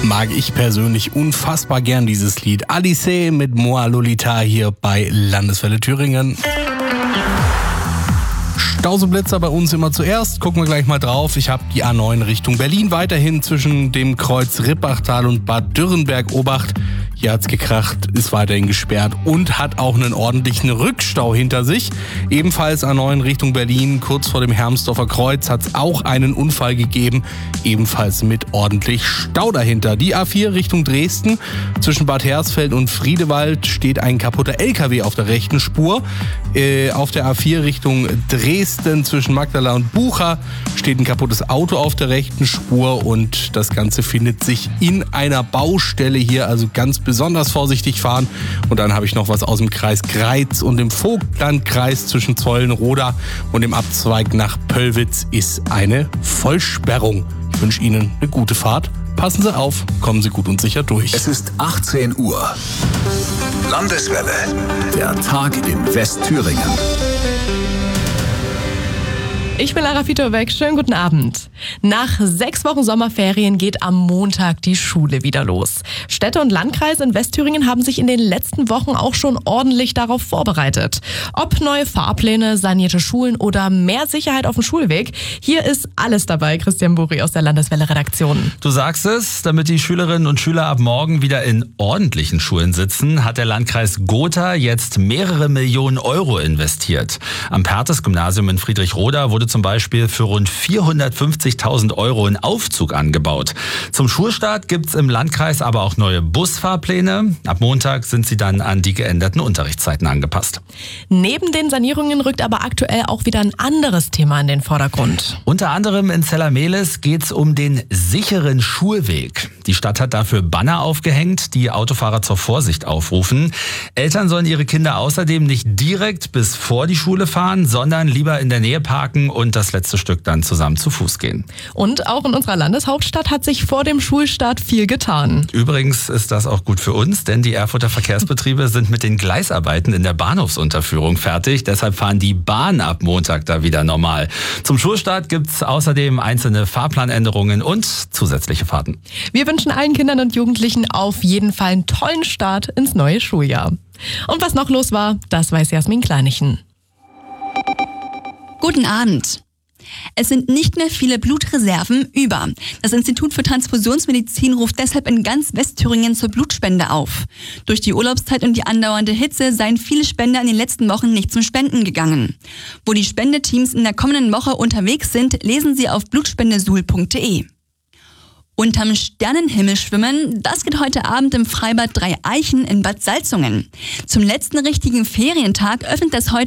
Mag ich persönlich unfassbar gern dieses Lied. Alice mit Moi Lolita hier bei Landeswelle Thüringen. Stauseblitzer bei uns immer zuerst. Gucken wir gleich mal drauf. Ich habe die A9 Richtung Berlin weiterhin zwischen dem Kreuz Rippachtal und Bad Dürrenberg-Obacht. Hier hat's gekracht, ist weiterhin gesperrt und hat auch einen ordentlichen Rückstau hinter sich. Ebenfalls A9 Richtung Berlin, kurz vor dem Hermsdorfer Kreuz, hat's auch einen Unfall gegeben. Ebenfalls mit ordentlich Stau dahinter. Die A4 Richtung Dresden, zwischen Bad Hersfeld und Friedewald steht ein kaputter LKW auf der rechten Spur. Auf der A4 Richtung Dresden, zwischen Magdala und Bucha, steht ein kaputtes Auto auf der rechten Spur und das Ganze findet sich in einer Baustelle hier, also ganz besonders vorsichtig fahren. Und dann habe ich noch was aus dem Kreis Greiz und dem Vogtlandkreis zwischen Zollenroda und dem Abzweig nach Pöllwitz ist eine Vollsperrung. Ich wünsche Ihnen eine gute Fahrt. Passen Sie auf, kommen Sie gut und sicher durch. Es ist 18 Uhr. Landeswelle. Der Tag in Westthüringen. Ich bin Lara Fitobeck, schönen guten Abend. Nach 6 Wochen Sommerferien geht am Montag die Schule wieder los. Städte und Landkreise in Westthüringen haben sich in den letzten Wochen auch schon ordentlich darauf vorbereitet. Ob neue Fahrpläne, sanierte Schulen oder mehr Sicherheit auf dem Schulweg, hier ist alles dabei. Christian Buri aus der Landeswelle-Redaktion. Du sagst es, damit die Schülerinnen und Schüler ab morgen wieder in ordentlichen Schulen sitzen, hat der Landkreis Gotha jetzt mehrere Millionen Euro investiert. Am Perthes-Gymnasium in Friedrichroda wurde zum Beispiel für rund 450.000 Euro ein Aufzug angebaut. Zum Schulstart gibt's im Landkreis aber auch neue Busfahrpläne. Ab Montag sind sie dann an die geänderten Unterrichtszeiten angepasst. Neben den Sanierungen rückt aber aktuell auch wieder ein anderes Thema in den Vordergrund. Unter anderem in Zella-Mehlis geht's um den sicheren Schulweg. Die Stadt hat dafür Banner aufgehängt, die Autofahrer zur Vorsicht aufrufen. Eltern sollen ihre Kinder außerdem nicht direkt bis vor die Schule fahren, sondern lieber in der Nähe parken und das letzte Stück dann zusammen zu Fuß gehen. Und auch in unserer Landeshauptstadt hat sich vor dem Schulstart viel getan. Übrigens ist das auch gut für uns, denn die Erfurter Verkehrsbetriebe sind mit den Gleisarbeiten in der Bahnhofsunterführung fertig. Deshalb fahren die Bahnen ab Montag da wieder normal. Zum Schulstart gibt's außerdem einzelne Fahrplanänderungen und zusätzliche Fahrten. Wir wünschen allen Kindern und Jugendlichen auf jeden Fall einen tollen Start ins neue Schuljahr. Und was noch los war, das weiß Jasmin Kleinichen. Guten Abend. Es sind nicht mehr viele Blutreserven über. Das Institut für Transfusionsmedizin ruft deshalb in ganz Westthüringen zur Blutspende auf. Durch die Urlaubszeit und die andauernde Hitze seien viele Spender in den letzten Wochen nicht zum Spenden gegangen. Wo die Spendeteams in der kommenden Woche unterwegs sind, lesen Sie auf blutspendesuhl.de. Unterm Sternenhimmel schwimmen, das geht heute Abend im Freibad Drei Eichen in Bad Salzungen. Zum letzten richtigen Ferientag öffnet das heute